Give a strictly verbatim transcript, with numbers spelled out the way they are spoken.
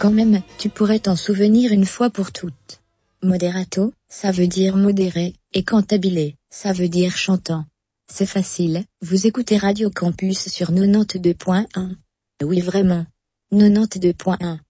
Quand même, tu pourrais t'en souvenir une fois pour toutes. Moderato, ça veut dire modéré, et cantabile, ça veut dire chantant. C'est facile, vous écoutez Radio Campus sur quatre-vingt-deux point un. Oui vraiment. quatre-vingt-deux point un.